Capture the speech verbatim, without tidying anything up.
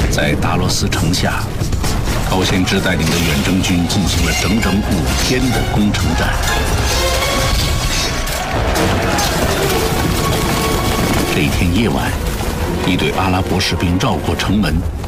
在达罗斯城下，高献之带领的远征军进行了整整五天的攻城战。这一天夜晚，一队阿拉伯士兵绕过城门，